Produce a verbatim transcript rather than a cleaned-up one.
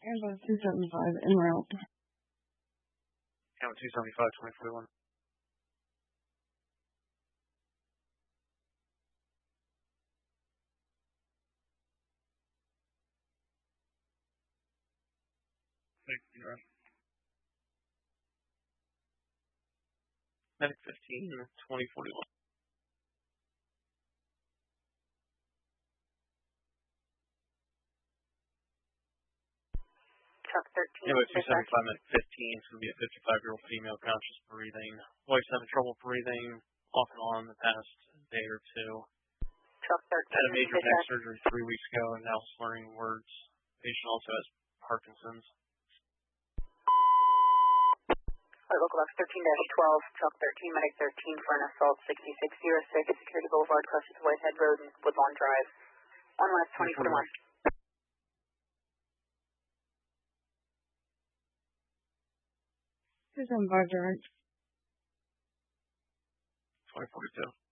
Ambulance two seventy-five en route. Count two seventy-five, twenty forty-one. Medic fifteen, twenty forty-one. Truck thirteen. Anyway, two seventy-five, medic fifteen. It's going to be a fifty-five-year-old female, conscious breathing. Wife's having trouble breathing off and on the past day or two. Truck thirteen. Had a major neck surgery three weeks ago and now slurring words. Patient also has Parkinson's. Local box thirteen dash twelve, truck thirteen, medic thirteen for an assault sixty-six oh six, Security Boulevard, crosses Whitehead Road and Woodlawn Drive. On last twenty forty-one. two seventy-five direct. twenty forty-two.